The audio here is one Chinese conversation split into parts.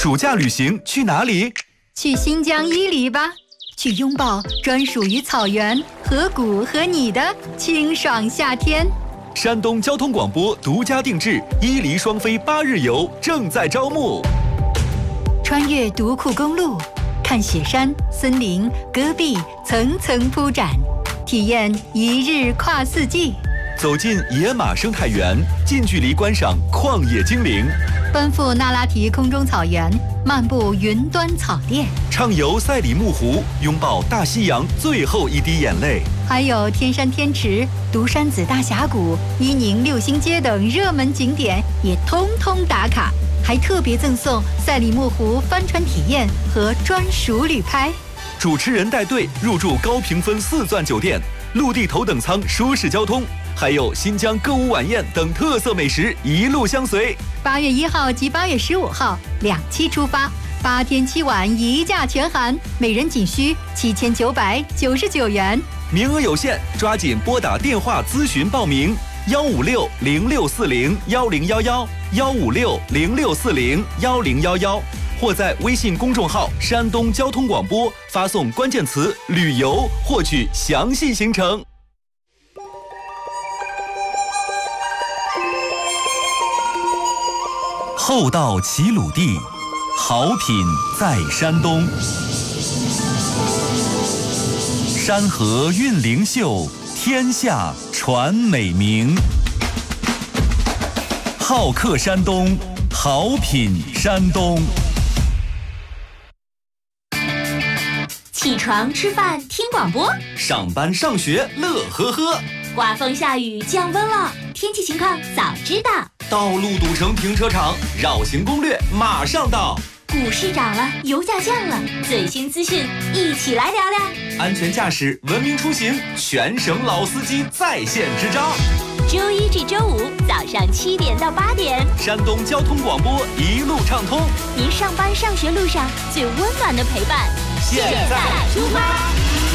暑假旅行去哪里？ 去新疆伊犁吧，去拥抱专属于草原、河谷和你的清爽夏天。 山东交通广播独家定制伊犁双飞8日游正在招募。 穿越独库公路，看雪山、森林、戈壁层层铺展，体验一日跨4季。 走进野马生态园，近距离观赏旷野精灵； 奔赴那拉提空中草原，漫步云端草甸； 畅游赛里木湖，拥抱大西洋最后一滴眼泪。 还有天山天池、独山子大峡谷、伊宁6星街等热门景点也通通打卡，还特别赠送赛里木湖帆船体验和专属旅拍。 主持人带队入住高评分4钻酒店，陆地头等舱舒适交通，还有新疆歌舞晚宴等特色美食一路相随。 8月1号及8月15号2期出发，8天7晚一价全含，每人仅需7999元。 名额有限，抓紧拨打电话咨询报名：156-0640-1011，156-0640-1011，或在微信公众号山东交通广播发送关键词旅游获取详细行程。厚道齐鲁地，好品在山东。山河韵灵秀，天下传美名。好客山东，好品山东。 起床吃饭听广播， 上班上学乐呵呵。 刮风下雨降温了，天气情况早知道。 道路堵成停车场，绕行攻略马上到。 股市涨了，油价降了，最新资讯一起来聊聊。 安全驾驶，文明出行，全省老司机在线支招。 周1至周5早上7点到8点， 山东交通广播一路畅通， 您上班上学路上最温暖的陪伴。 现在出发。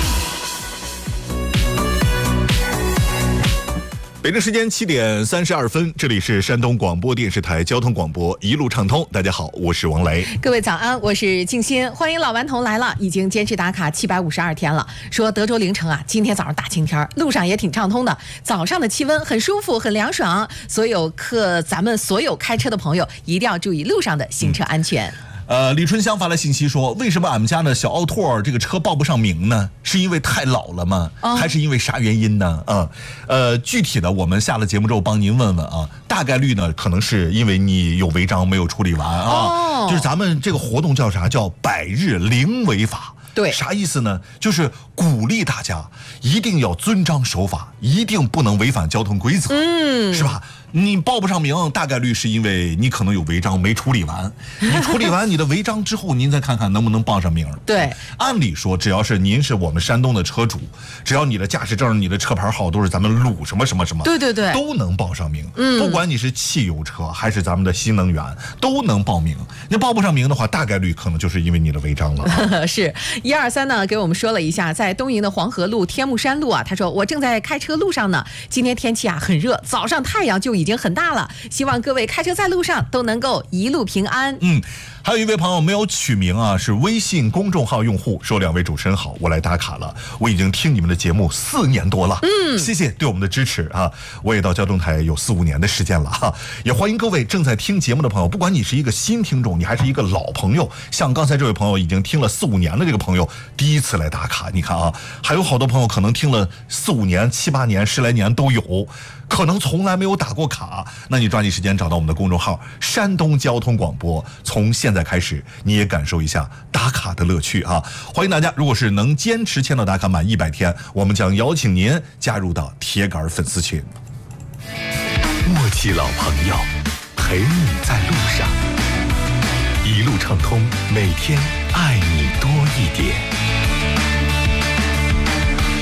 北京时间7点32分，这里是山东广播电视台交通广播一路畅通。大家好，我是王雷。 各位早安，我是静心。欢迎老顽童来了，已经坚持打卡752天了。说德州凌城啊，今天早上大晴天，路上也挺畅通的，早上的气温很舒服，很凉爽。咱们所有开车的朋友一定要注意路上的行车安全。 李春香发来信息说，为什么俺们家的小奥拓这个车报不上名呢？是因为太老了吗？还是因为啥原因呢？具体的我们下了节目之后帮您问问啊。大概率呢，可能是因为你有违章没有处理完啊。就是咱们这个活动叫啥？叫100日零违法。 对， 啥意思呢？就是鼓励大家一定要遵章守法，一定不能违反交通规则，是吧？你报不上名，大概率是因为你可能有违章没处理完。你处理完你的违章之后，您再看看能不能报上名。 对， 按理说，只要是您是我们山东的车主，只要你的驾驶证、你的车牌号都是咱们鲁什么什么什么， 对对对， 都能报上名。不管你是汽油车还是咱们的新能源，都能报名。你报不上名的话，大概率可能就是因为你的违章了。 是123呢，给我们说了一下，在东营的黄河路、天目山路啊，他说我正在开车路上呢，今天天气啊很热，早上太阳就已经很大了，希望各位开车在路上都能够一路平安。 还有一位朋友没有取名啊，是微信公众号用户说，两位主持人好，我来打卡了，我已经听你们的节目4年多了，谢谢对我们的支持啊，我也到交通台有4-5年的时间了哈，也欢迎各位正在听节目的朋友，不管你是一个新听众，你还是一个老朋友，像刚才这位朋友已经听了4-5年的这个朋友，第一次来打卡，你看啊，还有好多朋友可能听了4-5年、7-8年、10来年都有。可能从来没有打过卡，那你抓紧时间找到我们的公众号山东交通广播，从现在开始你也感受一下打卡的乐趣啊！欢迎大家，如果是能坚持签到打卡满100天，我们将邀请您加入到铁杆粉丝群。 默契老朋友，陪你在路上，一路畅通，每天爱你多一点。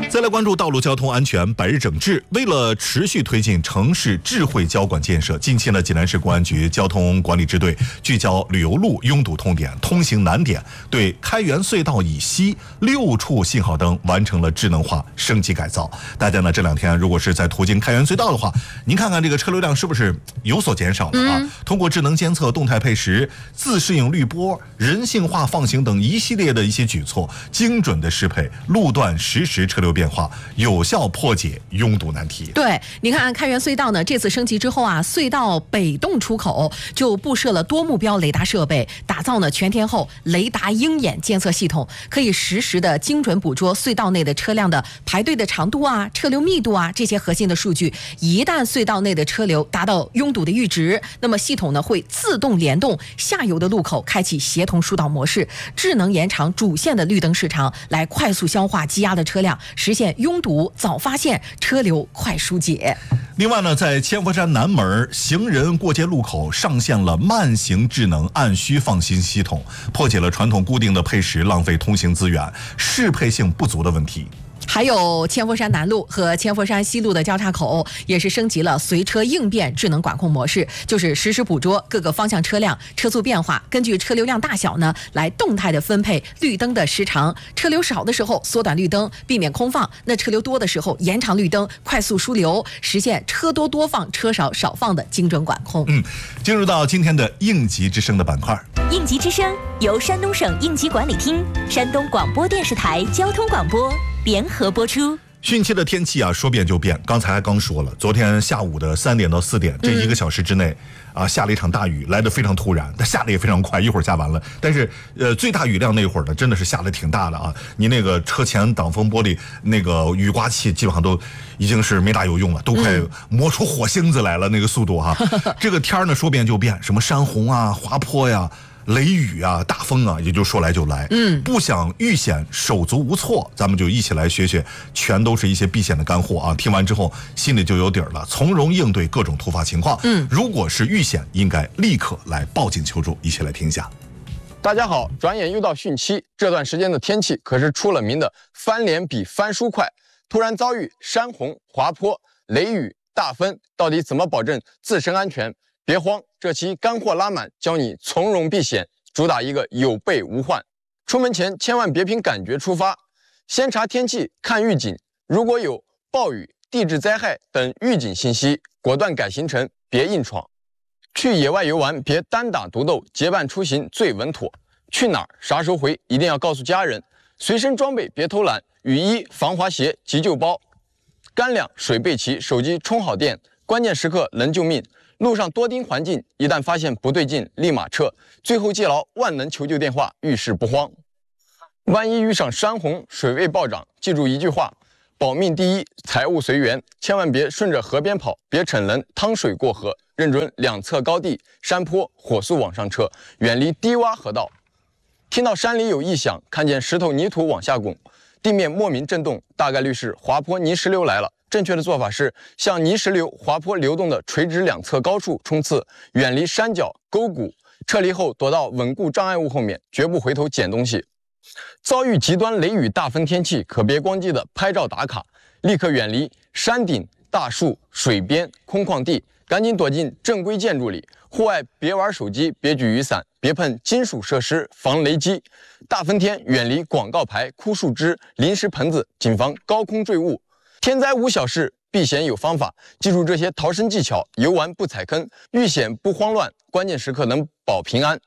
再来关注道路交通安全百日整治。为了持续推进城市智慧交管建设，近期呢，济南市公安局交通管理支队聚焦旅游路拥堵痛点、通行难点，对开元隧道以西6处信号灯完成了智能化升级改造。大家呢这2天如果是在途经开元隧道的话，您看看这个车流量是不是有所减少了啊？通过智能监测、动态配时、自适应滤波、人性化放行等一系列的一些举措，精准的适配路段实时车流变化，有效破解拥堵难题。 对，你看开元隧道呢，这次升级之后啊，隧道北洞出口就布设了多目标雷达设备，打造呢全天候雷达鹰眼监测系统，可以实时的精准捕捉隧道内的车辆的排队的长度啊、车流密度啊这些核心的数据。一旦隧道内的车流达到拥堵的阈值，那么系统呢会自动联动下游的路口开启协同疏导模式，智能延长主线的绿灯时长，来快速消化积压的车辆，实现拥堵早发现、车流快疏解。 另外呢，在千佛山南门行人过街路口上线了慢行智能按需放行系统，破解了传统固定的配时浪费通行资源、适配性不足的问题。 还有千佛山南路和千佛山西路的交叉口也是升级了随车应变智能管控模式，就是实时捕捉各个方向车辆车速变化，根据车流量大小呢来动态的分配绿灯的时长，车流少的时候缩短绿灯，避免空放，那车流多的时候延长绿灯，快速疏流，实现车多多放车少少放的精准管控。 进入到今天的应急之声的板块。 应急之声由山东省应急管理厅、山东广播电视台交通广播联合播出。 汛期的天气啊，说变就变。刚才刚说了，昨天下午的3点到4点这1个小时之内下了一场大雨，来得非常突然，它下得也非常快，一会儿下完了。但是最大雨量那会儿呢，真的是下得挺大的啊！你那个车前挡风玻璃那个雨刮器基本上都已经是没大有用了，都快磨出火星子来了，那个速度哈。这个天呢说变就变，什么山洪啊、滑坡呀、雷雨啊、大风啊，也就说来就来。不想遇险手足无措，咱们就一起来学学，全都是一些避险的干货啊！听完之后心里就有底儿了，从容应对各种突发情况。如果是遇险，应该立刻来报警求助。一起来听一下。 大家好，转眼又到汛期，这段时间的天气可是出了名的翻脸比翻书快。突然遭遇山洪、滑坡、雷雨、大风，到底怎么保证自身安全？别慌，这期干货拉满，教你从容避险，主打一个有备无患。出门前千万别凭感觉出发，先查天气看预警，如果有暴雨、地质灾害等预警信息，果断改行程，别硬闯。去野外游玩别单打独斗，结伴出行最稳妥。去哪儿啥时候回，一定要告诉家人。随身装备别偷懒，雨衣、防滑鞋、急救包，干粮、水备齐，手机充好电，关键时刻能救命。路上多盯环境，一旦发现不对劲，立马撤。最后记牢万能求救电话，遇事不慌。万一遇上山洪、水位暴涨，记住一句话：保命第一，财物随缘。千万别顺着河边跑，别逞能趟水过河，认准两侧高地、山坡，火速往上撤，远离低洼河道。听到山里有异响，看见石头泥土往下拱，地面莫名震动，大概率是滑坡泥石流来了。正确的做法是向泥石流、滑坡流动的垂直两侧高处冲刺，远离山脚、沟谷。撤离后躲到稳固障碍物后面，绝不回头捡东西。遭遇极端雷雨大风天气，可别光记得拍照打卡，立刻远离山顶、大树、水边、空旷地，赶紧躲进正规建筑里。户外别玩手机，别举雨伞，别碰金属设施，防雷击。大风天远离广告牌、枯树枝、临时盆子，谨防高空坠物。天灾无小事，避险有方法，记住这些逃生技巧，游玩不踩坑，遇险不慌乱，关键时刻能保平安。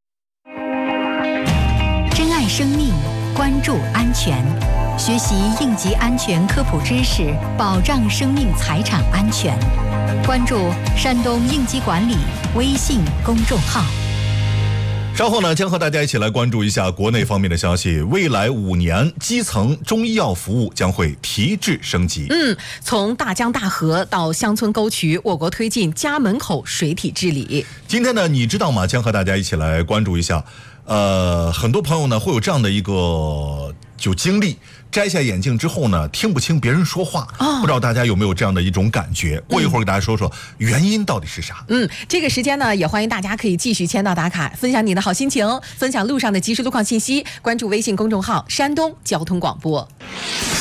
珍爱生命，关注安全，学习应急安全科普知识，保障生命财产安全。关注山东应急管理微信公众号。 稍后呢，将和大家一起来关注一下国内方面的消息。未来5年，基层中医药服务将会提质升级。 从大江大河到乡村沟渠，我国推进家门口水体治理。 今天呢，你知道吗？将和大家一起来关注一下。很多朋友呢会有这样的一个经历，摘下眼镜之后呢，听不清别人说话，不知道大家有没有这样的一种感觉？过一会儿给大家说说原因到底是啥。 这个时间呢，也欢迎大家可以继续签到打卡，分享你的好心情，分享路上的即时路况信息，关注微信公众号山东交通广播。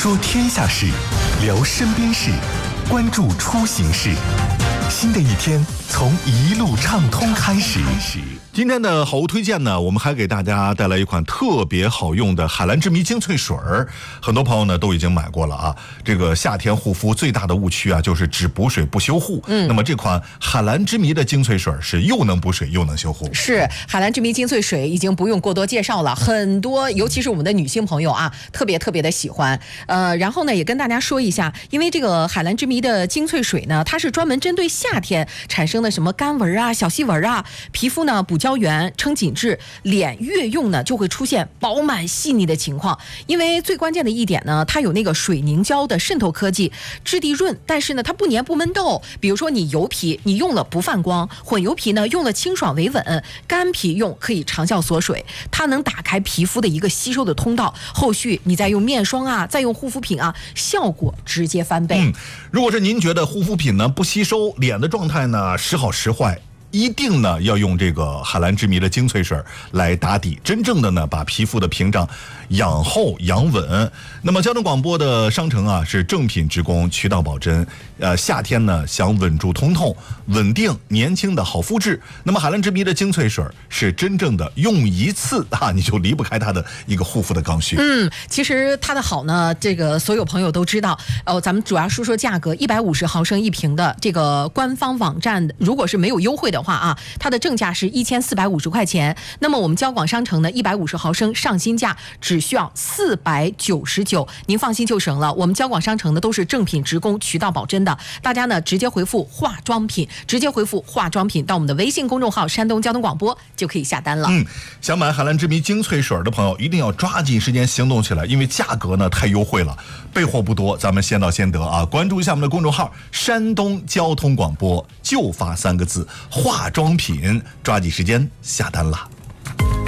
说天下事，聊身边事，关注出行事。新的一天从一路畅通开始。 今天的好物推荐呢，我们还给大家带来一款特别好用的海蓝之谜精粹水儿，很多朋友呢都已经买过了啊。这个夏天护肤最大的误区啊，就是只补水不修护。那么这款海蓝之谜的精粹水是又能补水又能修护。 是海蓝之谜精粹水已经不用过多介绍了，很多尤其是我们的女性朋友啊，特别的喜欢。然后呢，也跟大家说一下，因为这个海蓝之谜的精粹水呢，它是专门针对夏天产生的什么干纹啊、小细纹啊，皮肤呢补胶原、撑紧致，脸越用呢就会出现饱满细腻的情况。因为最关键的一点呢，它有那个水凝胶的渗透科技，质地润，但是呢它不粘不闷痘。比如说你油皮你用了不泛光，混油皮呢用了清爽维稳，干皮用可以长效锁水，它能打开皮肤的一个吸收的通道，后续你再用面霜啊，再用护肤品啊，效果直接翻倍。 如果是您觉得护肤品呢不吸收，脸的状态呢时好时坏，一定呢要用这个海蓝之谜的精粹水来打底，真正的呢把皮肤的屏障养厚养稳。那么交通广播的商城啊是正品直供，渠道保真。夏天呢想稳住通透、稳定年轻的好肤质，那么海蓝之谜的精粹水是真正的用一次啊你就离不开它的一个护肤的刚需。 其实它的好呢，这个所有朋友都知道。咱们主要说说价格，150毫升一瓶的这个官方网站，如果是没有优惠的话啊，它的正价是1450块钱。那么我们交广商城呢，150毫升上新价只需要499，您放心就省了。我们交广商城呢都是正品直供，渠道保真的，大家呢直接回复化妆品，到我们的微信公众号山东交通广播就可以下单了。 想买海蓝之谜精粹水的朋友一定要抓紧时间行动起来，因为价格呢太优惠了，备货不多，咱们先到先得啊！关注一下我们的公众号山东交通广播，就发3个字化妆品，抓紧时间下单了。